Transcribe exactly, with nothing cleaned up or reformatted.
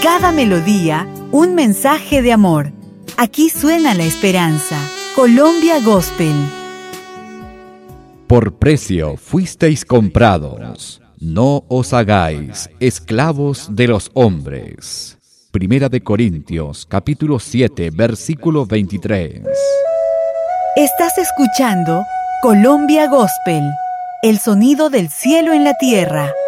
cada melodía, un mensaje de amor. Aquí suena la esperanza. Colombia Gospel. Por precio fuisteis comprados. No os hagáis esclavos de los hombres. Primera de Corintios, capítulo siete, versículo veintitrés. Estás escuchando Colombia Gospel, el sonido del cielo en la tierra.